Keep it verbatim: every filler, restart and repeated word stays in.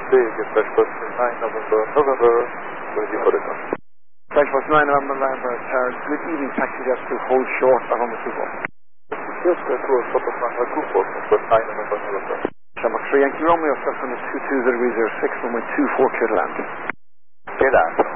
Big, Special Force nine, November, November, ready for the car. Special Force nine, November, November, uh, good evening, taxi just to hold short of on the two four. Yes, that was Papa Frank, two four, Special Force nine, November, November. Shamrock three, Yankee Romeo, Stefan is two two zero zero six, one two four, clear to land. Clear land.